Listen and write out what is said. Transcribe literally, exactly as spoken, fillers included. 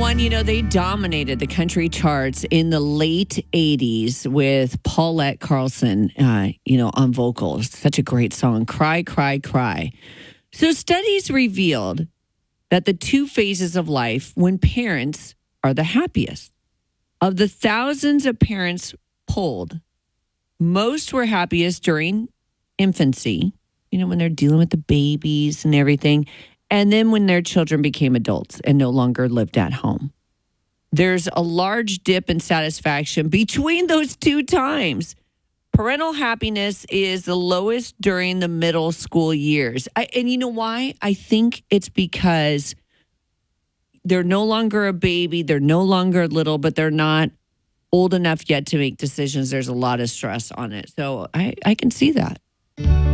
one, you know, they dominated the country charts in the late eighties with Paulette Carlson, uh, you know, on vocals. Such a great song, Cry, Cry, Cry. So studies revealed that the two phases of life when parents are the happiest. Of the thousands of parents polled, most were happiest during infancy, you know, when they're dealing with the babies and everything. And then when their children became adults and no longer lived at home. There's a large dip in satisfaction between those two times. Parental happiness is the lowest during the middle school years. I, and you know why? I think it's because they're no longer a baby. They're no longer little, but they're not old enough yet to make decisions. There's a lot of stress on it. So I, I can see that.